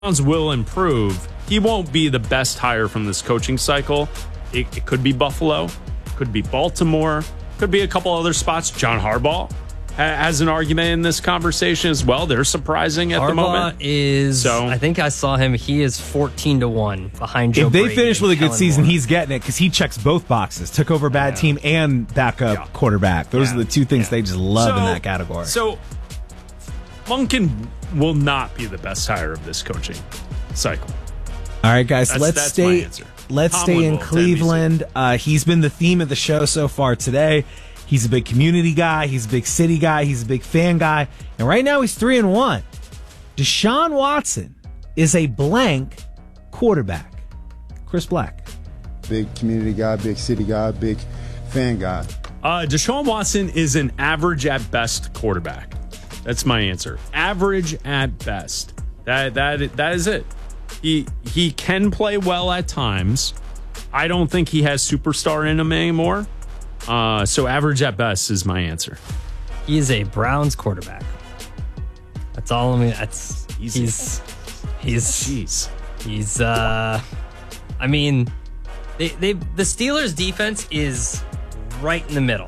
Browns will improve. He won't be the best hire from this coaching cycle. It could be Buffalo, could be Baltimore, could be a couple other spots. John Harbaugh has an argument in this conversation as well. They're surprising at the moment. I think I saw him. He is 14-1 behind Joe Brady. If they finish with a good season, Moore. He's getting it because he checks both boxes. Took over a bad team and backup quarterback. Those are the two things they just love in that category. So Monken will not be the best hire of this coaching cycle. All right, guys, let's stay in Cleveland. He's been the theme of the show so far today. He's a big community guy. He's a big city guy. He's a big fan guy. And right now he's 3-1. Deshaun Watson is a blank quarterback. Chris Black. Big community guy, big city guy, big fan guy. Deshaun Watson is an average at best quarterback. That's my answer. Average at best. That is it. He can play well at times. I don't think he has superstar in him anymore. So average at best is my answer. He is a Browns quarterback. That's all. That's easy. He's I mean, the Steelers defense is right in the middle,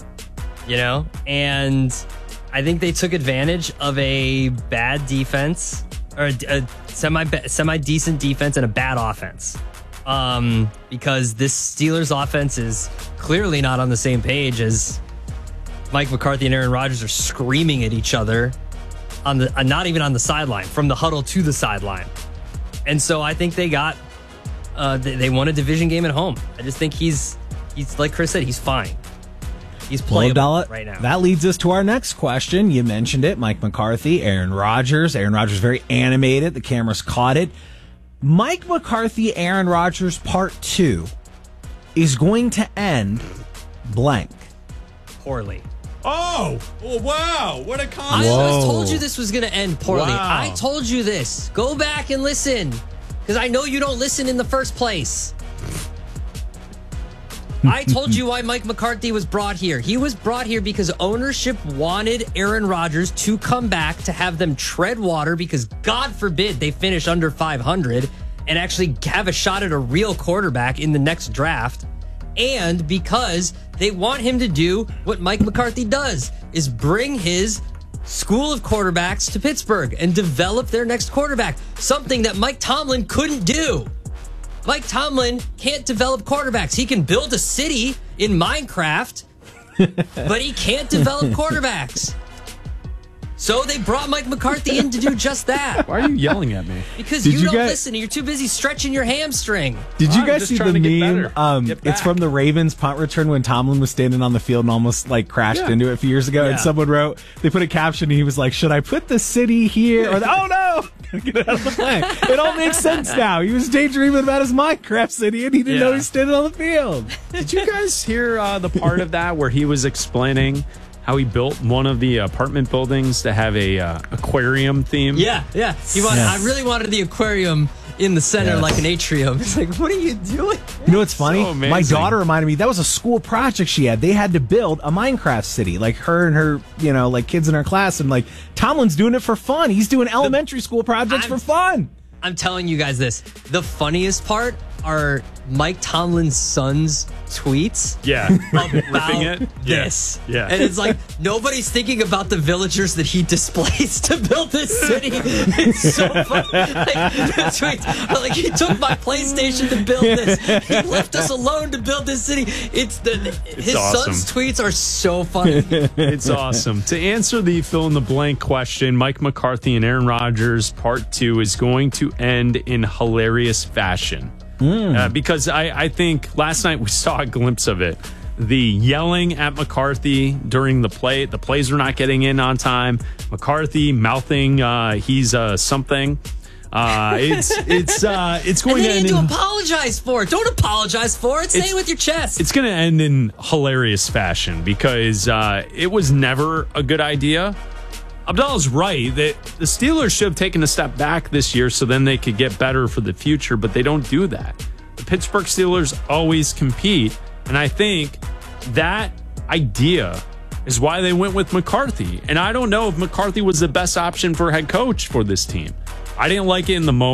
and I think they took advantage of a bad defense or a semi decent defense and a bad offense. Because this Steelers offense is clearly not on the same page as Mike McCarthy and Aaron Rodgers are screaming at each other on the not even on the sideline, from the huddle to the sideline. And so I think they got they won a division game at home. I just think he's like Chris said, he's fine. He's playable right now. That leads us to our next question. You mentioned it, Mike McCarthy, Aaron Rodgers. Aaron Rodgers very animated. The cameras caught it. Mike McCarthy, Aaron Rodgers, Part 2 is going to end blank. Poorly. Oh, wow. What a concept. I told you this was going to end poorly. Wow. I told you this. Go back and listen, because I know you don't listen in the first place. I told you why Mike McCarthy was brought here. He was brought here because ownership wanted Aaron Rodgers to come back to have them tread water, because God forbid they finish under 500 and actually have a shot at a real quarterback in the next draft. And because they want him to do what Mike McCarthy does, is bring his school of quarterbacks to Pittsburgh and develop their next quarterback, something that Mike Tomlin couldn't do. Mike Tomlin can't develop quarterbacks. He can build a city in Minecraft, but he can't develop quarterbacks. So they brought Mike McCarthy in to do just that. Why are you yelling at me? Because you don't listen. You're too busy stretching your hamstring. Did you guys see the meme? It's from the Ravens punt return when Tomlin was standing on the field and almost crashed into it a few years ago. And someone wrote, they put a caption and he was like, should I put the city here? Or oh no! Get it out of the play. It all makes sense now. He was daydreaming about his Minecraft city and he didn't know he was standing on the field. Did you guys hear the part of that where he was explaining how he built one of the apartment buildings to have a aquarium theme? Yeah. I really wanted the aquarium in the center like an atrium. It's like, what are you doing? You know what's funny? So amazing. My daughter reminded me that was a school project she had. They had to build a Minecraft city, like her and her, kids in her class. And Tomlin's doing it for fun. He's doing elementary school projects for fun. I'm telling you guys this. The funniest part are Mike Tomlin's son's tweets. Yeah. About this. Yeah. And it's like, nobody's thinking about the villagers that he displaced to build this city. It's so funny. The tweets are like, he took my PlayStation to build this. He left us alone to build this city. His awesome. son's tweets are so funny. It's awesome. To answer the fill-in-the-blank question, Mike McCarthy and Aaron Rodgers Part 2 is going to end in hilarious fashion. Because I think last night we saw a glimpse of it. The yelling at McCarthy during the plays are not getting in on time. McCarthy mouthing he's something. It's going to end to apologize for it. Don't apologize for it. Say it with your chest. It's going to end in hilarious fashion because it was never a good idea. Abdallah's right that the Steelers should have taken a step back this year so then they could get better for the future, but they don't do that. The Pittsburgh Steelers always compete, and I think that idea is why they went with McCarthy. And I don't know if McCarthy was the best option for head coach for this team. I didn't like it in the moment.